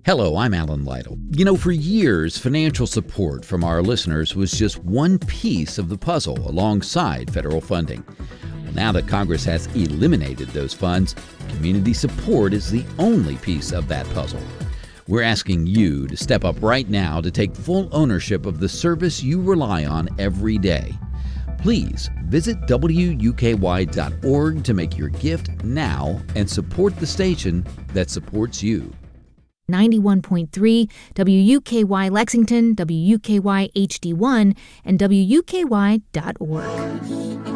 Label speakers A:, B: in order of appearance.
A: Hello, I'm Alan Lytle. For years, financial support from our listeners was just one piece of the puzzle alongside federal funding. Well, now that Congress has eliminated those funds, community support is the only piece of that puzzle. We're asking you to step up right now to take full ownership of the service you rely on every day. Please visit WUKY.org to make your gift now and support the station that supports you.
B: 91.3 WUKY Lexington, WUKY HD1, and WUKY.org.